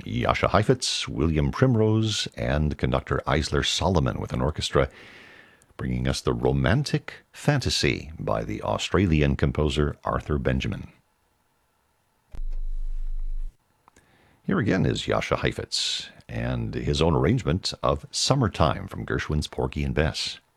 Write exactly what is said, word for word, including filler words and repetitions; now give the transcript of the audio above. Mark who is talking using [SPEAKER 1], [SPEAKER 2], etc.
[SPEAKER 1] Jascha Heifetz, William Primrose, and conductor Eisler Solomon with an orchestra, bringing us the Romantic Fantasy by the Australian composer Arthur Benjamin. Here again is Jascha Heifetz and his own arrangement of Summertime from Gershwin's Porgy and Bess.